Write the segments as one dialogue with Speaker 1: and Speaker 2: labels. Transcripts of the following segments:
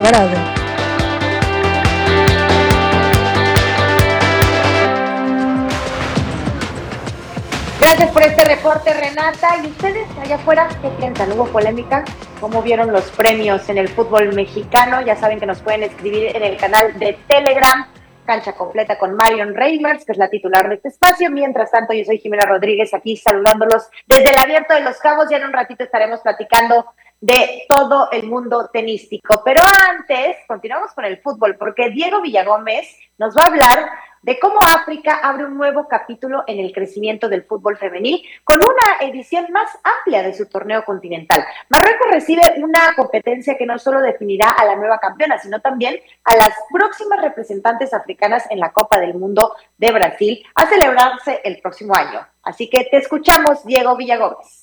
Speaker 1: grado.
Speaker 2: Gracias por este reporte, Renata. ¿Y ustedes allá afuera qué piensan? ¿Hubo polémica? ¿Cómo vieron los premios en el fútbol mexicano? Ya saben que nos pueden escribir en el canal de Telegram, Cancha Completa con Marion Reimers, que es la titular de este espacio. Mientras tanto, yo soy Jimena Rodríguez, aquí saludándolos desde el Abierto de Los Cabos. Ya en un ratito estaremos platicando de todo el mundo tenístico. Pero antes, continuamos con el fútbol, porque Diego Villagómez nos va a hablar de cómo África abre un nuevo capítulo en el crecimiento del fútbol femenil con una edición más amplia de su torneo continental. Marruecos recibe una competencia que no solo definirá a la nueva campeona, sino también a las próximas representantes africanas en la Copa del Mundo de Brasil, a celebrarse el próximo año. Así que te escuchamos, Diego Villagómez.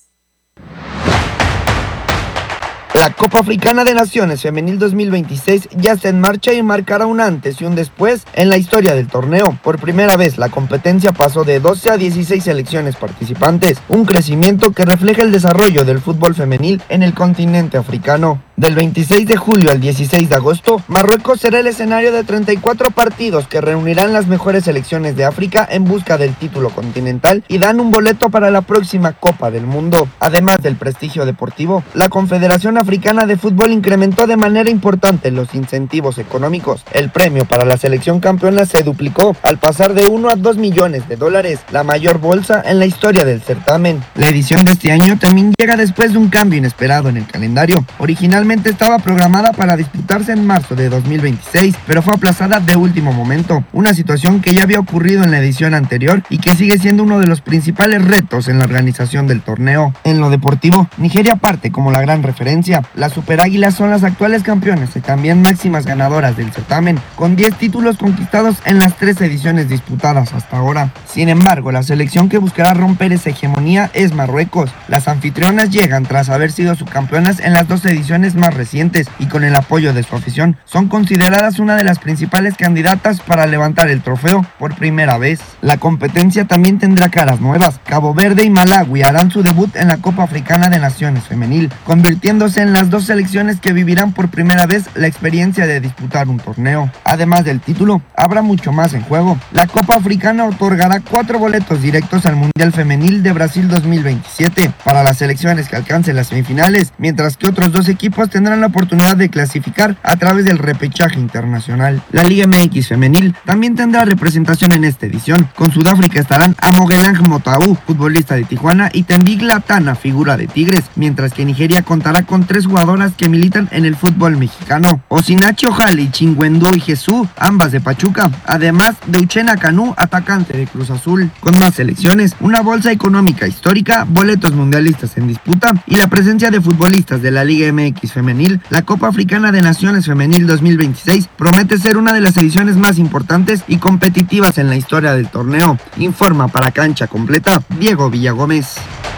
Speaker 3: La Copa Africana de Naciones Femenil 2026 ya está en marcha y marcará un antes y un después en la historia del torneo. Por primera vez, la competencia pasó de 12 a 16 selecciones participantes, un crecimiento que refleja el desarrollo del fútbol femenil en el continente africano. Del 26 de julio al 16 de agosto, Marruecos será el escenario de 34 partidos que reunirán las mejores selecciones de África en busca del título continental y dan un boleto para la próxima Copa del Mundo. Además del prestigio deportivo, la Confederación Africana de Fútbol incrementó de manera importante los incentivos económicos. El premio para la selección campeona se duplicó al pasar de 1 a 2 millones de dólares, la mayor bolsa en la historia del certamen. La edición de este año también llega después de un cambio inesperado en el calendario. Originalmente estaba programada para disputarse en marzo de 2026, pero fue aplazada de último momento, una situación que ya había ocurrido en la edición anterior y que sigue siendo uno de los principales retos en la organización del torneo. En lo deportivo, Nigeria parte como la gran referencia. Las Superáguilas son las actuales campeonas y también máximas ganadoras del certamen, con 10 títulos conquistados en las 3 ediciones disputadas hasta ahora. Sin embargo, la selección que buscará romper esa hegemonía es Marruecos. Las anfitrionas llegan tras haber sido subcampeonas en las 2 ediciones más recientes y con el apoyo de su afición son consideradas una de las principales candidatas para levantar el trofeo por primera vez. La competencia también tendrá caras nuevas. Cabo Verde y Malawi harán su debut en la Copa Africana de Naciones Femenil, convirtiéndose en las 2 selecciones que vivirán por primera vez la experiencia de disputar un torneo. Además del título, habrá mucho más en juego. La Copa Africana otorgará 4 boletos directos al Mundial Femenil de Brasil 2027 para las selecciones que alcancen las semifinales, mientras que otros 2 equipos tendrán la oportunidad de clasificar a través del repechaje internacional. La Liga MX Femenil también tendrá representación en esta edición. Con Sudáfrica estarán Amogelang Motaú, futbolista de Tijuana, y Tembigla Tana, figura de Tigres, mientras que Nigeria contará con 3 jugadoras que militan en el fútbol mexicano: Osinachi Ojali, Chingüendú y Jesús, ambas de Pachuca, además de Uchenna Canú, atacante de Cruz Azul. Con más selecciones, una bolsa económica histórica, boletos mundialistas en disputa y la presencia de futbolistas de la Liga MX Femenil, la Copa Africana de Naciones Femenil 2026 promete ser una de las ediciones más importantes y competitivas en la historia del torneo. Informa para Cancha Completa, Diego Villagómez.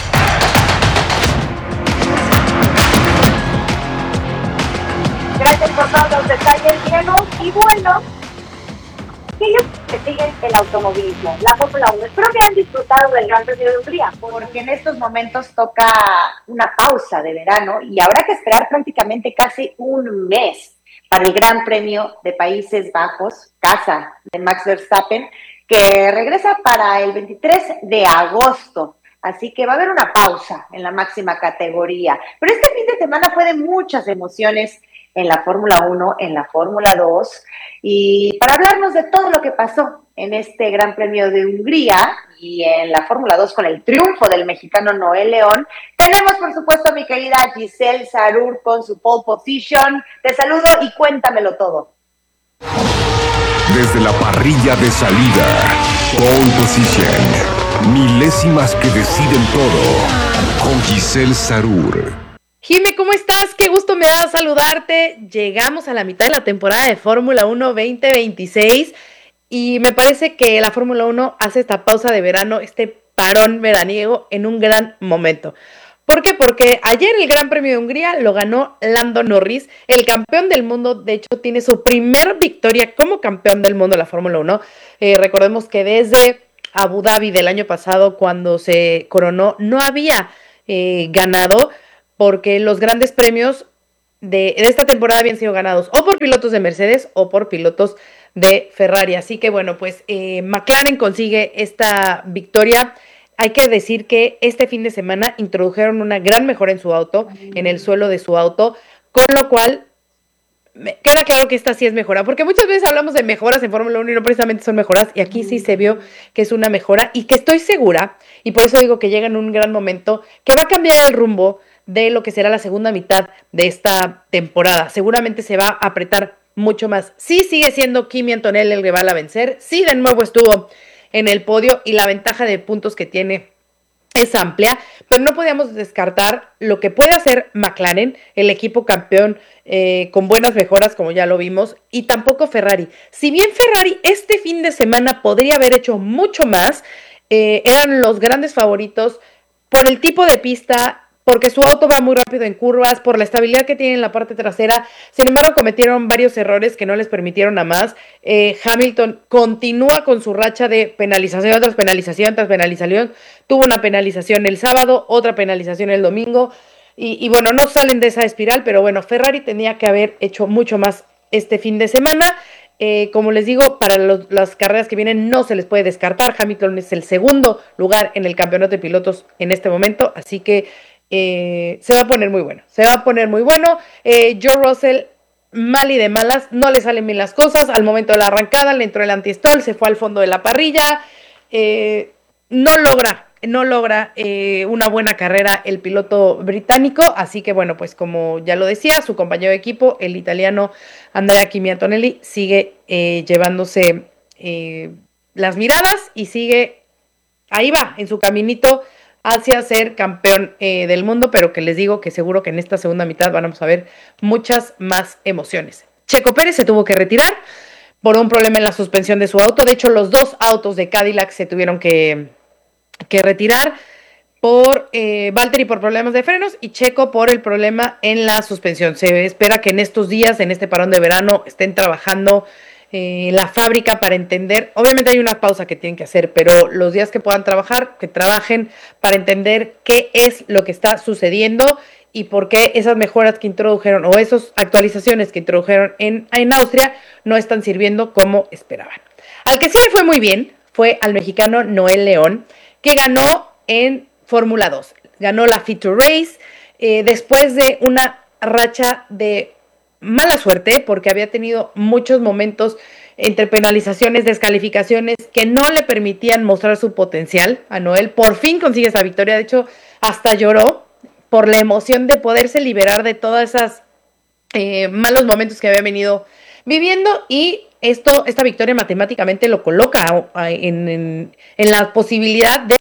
Speaker 2: Gracias por todos los detalles, Diego. Y bueno, aquellos que siguen el automovilismo, la Fórmula 1, espero que hayan disfrutado del Gran Premio de Hungría, porque en estos momentos toca una pausa de verano y habrá que esperar prácticamente casi un mes para el Gran Premio de Países Bajos, casa de Max Verstappen, que regresa para el 23 de agosto. Así que va a haber una pausa en la máxima categoría. Pero este fin de semana fue de muchas emociones en la Fórmula 1, en la Fórmula 2, y para hablarnos de todo lo que pasó en este Gran Premio de Hungría y en la Fórmula 2 con el triunfo del mexicano Noel León, tenemos por supuesto a mi querida Giselle Sarur con su pole position. Te saludo y cuéntamelo todo.
Speaker 4: Desde la parrilla de salida, pole position, milésimas que deciden todo, con Giselle Sarur.
Speaker 1: Jime, ¿cómo estás? Qué gusto me da saludarte. Llegamos a la mitad de la temporada de Fórmula 1 2026 y me parece que la Fórmula 1 hace esta pausa de verano, este parón veraniego en un gran momento. ¿Por qué? Porque ayer el Gran Premio de Hungría lo ganó Lando Norris, el campeón del mundo. De hecho, tiene su primer victoria como campeón del mundo de la Fórmula 1. Recordemos que desde Abu Dhabi del año pasado, cuando se coronó, no había ganado, porque los grandes premios de esta temporada habían sido ganados o por pilotos de Mercedes o por pilotos de Ferrari. Así que bueno, pues McLaren consigue esta victoria. Hay que decir que este fin de semana introdujeron una gran mejora en su auto, en el suelo de su auto, con lo cual me queda claro que esta sí es mejora, porque muchas veces hablamos de mejoras en Fórmula 1 y no precisamente son mejoras, y aquí sí se vio que es una mejora y que estoy segura, y por eso digo que llega en un gran momento, que va a cambiar el rumbo de lo que será la segunda mitad de esta temporada. Seguramente se va a apretar mucho más. Sí sigue siendo Kimi Antonelli el rival a vencer, sí de nuevo estuvo en el podio y la ventaja de puntos que tiene es amplia, pero no podíamos descartar lo que puede hacer McLaren, el equipo campeón con buenas mejoras, como ya lo vimos, y tampoco Ferrari. Si bien Ferrari este fin de semana podría haber hecho mucho más, eran los grandes favoritos por el tipo de pista, porque su auto va muy rápido en curvas, por la estabilidad que tiene en la parte trasera. Sin embargo, cometieron varios errores que no les permitieron a más. Hamilton continúa con su racha de penalización tras penalización tras penalización. Tuvo una penalización el sábado, otra penalización el domingo. Y bueno, no salen de esa espiral, pero bueno, Ferrari tenía que haber hecho mucho más este fin de semana. Como les digo, para las carreras que vienen no se les puede descartar. Hamilton es el segundo lugar en el campeonato de pilotos en este momento, así que se va a poner muy bueno. Se va a poner muy bueno. George Russell, mal y de malas, no le salen bien las cosas. Al momento de la arrancada le entró el anti-stall, se fue al fondo de la parrilla. No logra una buena carrera el piloto británico, así que bueno, pues como ya lo decía, su compañero de equipo, el italiano Andrea Kimi Antonelli, sigue llevándose las miradas y sigue, ahí va, en su caminito hacia ser campeón del mundo, pero que les digo que seguro que en esta segunda mitad vamos a ver muchas más emociones. Checo Pérez se tuvo que retirar por un problema en la suspensión de su auto. De hecho, los dos autos de Cadillac se tuvieron que retirar por Valtteri por problemas de frenos y Checo por el problema en la suspensión. Se espera que en estos días, en este parón de verano, estén trabajando la fábrica para entender. Obviamente hay una pausa que tienen que hacer, pero los días que puedan trabajar, que trabajen para entender qué es lo que está sucediendo y por qué esas mejoras que introdujeron o esas actualizaciones que introdujeron en Austria no están sirviendo como esperaban. Al que sí le fue muy bien fue al mexicano Noel León, que ganó en Fórmula 2. Ganó la Fit to Race después de una racha de mala suerte, porque había tenido muchos momentos entre penalizaciones, descalificaciones, que no le permitían mostrar su potencial a Noel. Por fin consigue esa victoria, de hecho, hasta lloró por la emoción de poderse liberar de todas esas malos momentos que había venido viviendo, y esta victoria matemáticamente lo coloca en la posibilidad de